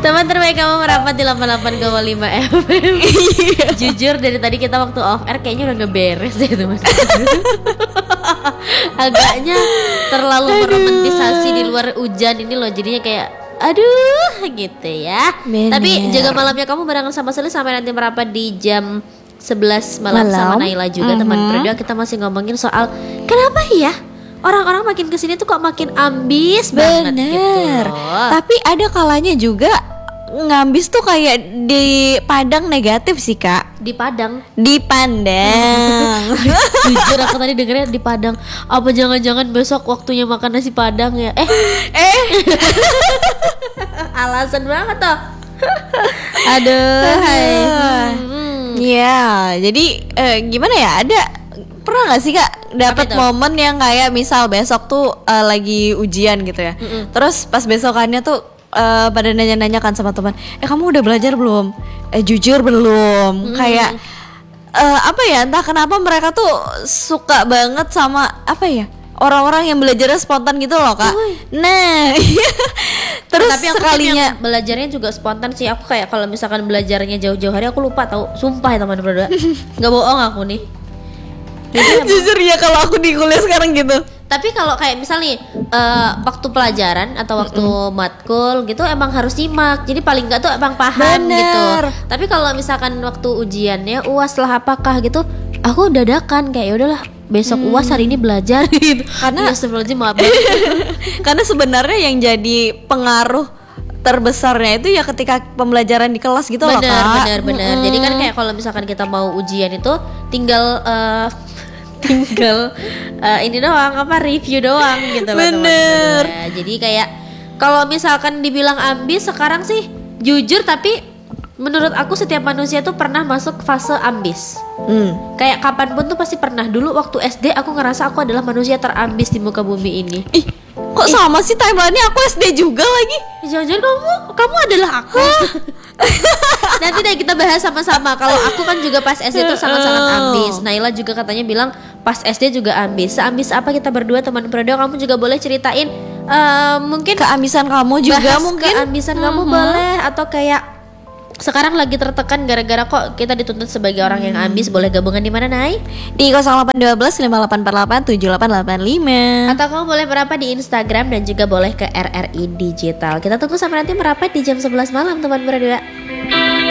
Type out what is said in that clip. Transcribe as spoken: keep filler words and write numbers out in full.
Teman terbaik kamu merapat di delapan puluh delapan koma lima F M. Jujur dari tadi kita waktu off air kayaknya udah gak beres deh teman. Agaknya terlalu meromantisasi di luar hujan ini loh, jadinya kayak aduh gitu ya. Bener. Tapi jaga malamnya kamu barengan sama Seli sampai nanti merapat di jam sebelas malam, malam. Sama Naila juga. Mm-hmm. Teman berdua kita masih ngomongin soal kenapa ya orang-orang makin kesini tuh kok makin ambis banget gitu. Tapi ada kalanya juga ngambis tuh kayak di Padang negatif sih Kak. Di Padang? Di Padang. Jujur aku tadi dengernya di Padang. Apa jangan-jangan besok waktunya makan nasi Padang ya? Eh Eh alasan banget toh. Aduh hai. Hmm. Ya jadi eh, gimana ya, ada pernah gak sih Kak dapat momen yang kayak misal besok tuh uh, lagi ujian gitu ya. Mm-mm. Terus pas besokannya tuh uh, pada nanya-nanya kan sama teman, eh kamu udah belajar belum? Eh jujur belum. Mm. Kayak uh, apa ya, entah kenapa mereka tuh suka banget sama apa ya, orang-orang yang belajarnya spontan gitu loh Kak. Uy. Nah terus nah, tapi aku sekalinya belajarnya juga spontan sih. Aku kayak kalau misalkan belajarnya jauh-jauh hari aku lupa tahu. Sumpah ya teman berdua. Gak bohong aku nih. Jadi jujur ya kalau aku di kuliah sekarang gitu. Tapi kalau kayak misal nih uh, waktu pelajaran atau waktu mm-hmm. matkul gitu emang harus nyimak. Jadi paling enggak tuh emang paham. Bener. Gitu. Tapi kalau misalkan waktu ujiannya U A S lah apakah gitu, aku dadakan kayak ya udahlah besok hmm. U A S hari ini belajar gitu. Karena ya sebelumnya maaf karena sebenarnya yang jadi pengaruh terbesarnya itu ya ketika pembelajaran di kelas gitu bener, loh Kak. Bener bener hmm. Jadi kan kayak kalau misalkan kita mau ujian itu tinggal uh, tinggal uh, ini doang apa review doang gitu loh. Bener. Ya, jadi kayak kalau misalkan dibilang ambis sekarang sih jujur, tapi menurut aku setiap manusia tuh pernah masuk fase ambis. Hmm. Kayak kapanpun tuh pasti pernah. Dulu waktu S D aku ngerasa aku adalah manusia terambis di muka bumi ini. Ih, kok Ih. sama sih timeline-nya, aku S D juga lagi. Jangan-jangan kamu kamu adalah aku. Nanti deh kita bahas sama-sama. Kalau aku kan juga pas S D tuh sangat-sangat ambis. Naila juga katanya bilang pas S D juga ambis. Seambis apa kita berdua teman berdua? Kamu juga boleh ceritain uh, mungkin keambisan kamu juga, mungkin keambisan mm-hmm. kamu boleh, atau kayak sekarang lagi tertekan gara-gara kok kita dituntut sebagai orang yang ambis. Boleh gabungan di mana, Nay? Di nol delapan satu dua lima delapan empat delapan tujuh delapan delapan lima. Atau kamu boleh merapat di Instagram dan juga boleh ke R R I Digital. Kita tunggu sampai nanti merapat di jam sebelas malam teman berdua.